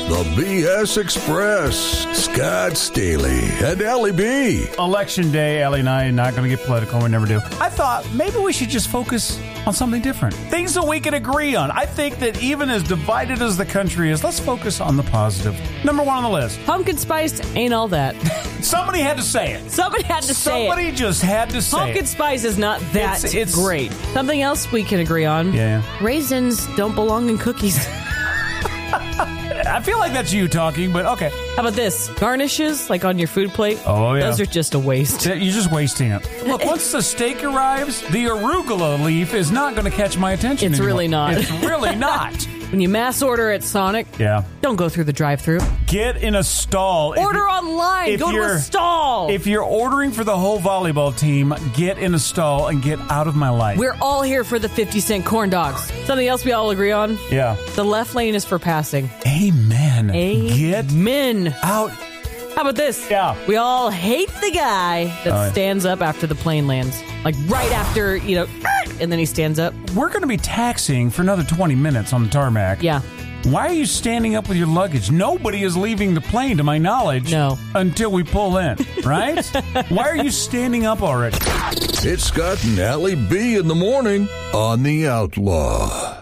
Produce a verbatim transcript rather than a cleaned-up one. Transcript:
The B S Express. Scott Staley and Ellie B. Election day, Ellie and I are not going to get political. We never do. I thought maybe we should just focus on something different. Things that we can agree on. I think that even as divided as the country is, let's focus on the positive. Number one on the list. Pumpkin spice ain't all that. Somebody had to say it. Somebody had to say Somebody it. just had to say Pumpkin it. spice is not that It's- it's- great. Something else we can agree on. Yeah. Raisins don't belong in cookies. I feel like that's you talking, but okay. How about this? Garnishes, like on your food plate. Oh, yeah. Those are just a waste. You're just wasting it. Look, once the steak arrives, the arugula leaf is not going to catch my attention It's anymore. really not. It's really not. When you mass order at Sonic, Yeah. don't go through the drive-thru. Get in a stall. If Order you- online. if Go to you're- a stall. If you're ordering for the whole volleyball team, get in a stall and get out of my life. We're all here for the fifty cent corn dogs. Something else we all agree on? yeah. The left lane is for passing. Amen. Get Amen. out. How about this? Yeah. We all hate the guy that Oh, yeah. stands up after the plane lands. Like right after, you know, and then he stands up. We're going to be taxiing for another twenty minutes on the tarmac. Yeah. Why are you standing up with your luggage? Nobody is leaving the plane, to my knowledge. No. Until we pull in, right? Why are you standing up already? It's Scott and Ellie B in the morning on The Outlaw.